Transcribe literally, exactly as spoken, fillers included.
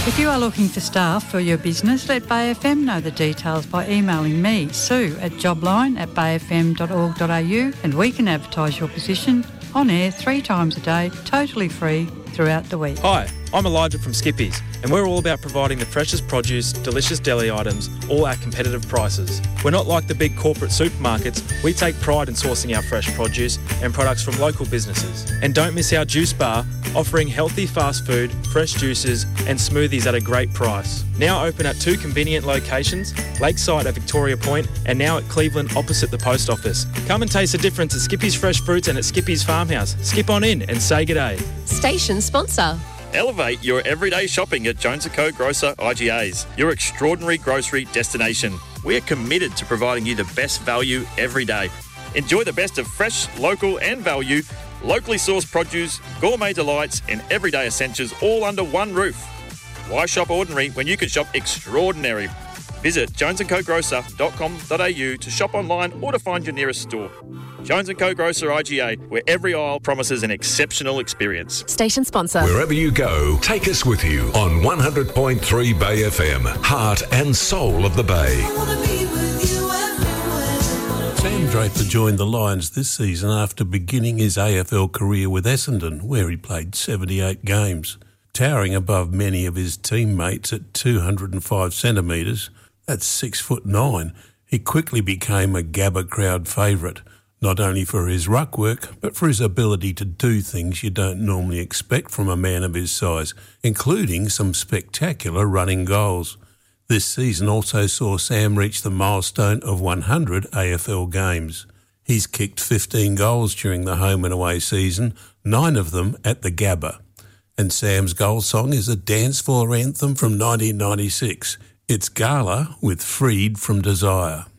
If you are looking for staff for your business, let Bay F M know the details by emailing me, Sue, at jobline at bay f m dot org dot a u, and we can advertise your position on air three times a day, totally free, throughout the week. Hi, I'm Elijah from Skippies, and we're all about providing the freshest produce, delicious deli items, all at competitive prices. We're not like the big corporate supermarkets. We take pride in sourcing our fresh produce and products from local businesses. And don't miss our juice bar, offering healthy fast food, fresh juices and smoothies at a great price. Now open at two convenient locations, Lakeside at Victoria Point and now at Cleveland opposite the post office. Come and taste the difference at Skippies Fresh Fruits and at Skippies Farmhouse. Skip on in and say g'day. Station sponsor. Elevate your everyday shopping at Jones and Co Grocer I G As, your extraordinary grocery destination. We are committed to providing you the best value every day. Enjoy the best of fresh, local and value, locally sourced produce, gourmet delights and everyday essentials all under one roof. Why shop ordinary when you can shop extraordinary? Visit jones and co grocer dot com dot a u to shop online or to find your nearest store. Jones and Co Grocer I G A, where every aisle promises an exceptional experience. Station sponsor. Wherever you go, take us with you on one hundred point three Bay F M, heart and soul of the Bay. Sam Draper joined the Lions this season after beginning his A F L career with Essendon, where he played seventy-eight games. Towering above many of his teammates at two hundred five centimetres, that's six foot nine, he quickly became a Gabba crowd favourite, not only for his ruck work, but for his ability to do things you don't normally expect from a man of his size, including some spectacular running goals. This season also saw Sam reach the milestone of one hundred A F L games. He's kicked fifteen goals during the home and away season, nine of them at the Gabba. And Sam's goal song is a dance floor anthem from nineteen ninety-six. It's Gala with Freed from Desire.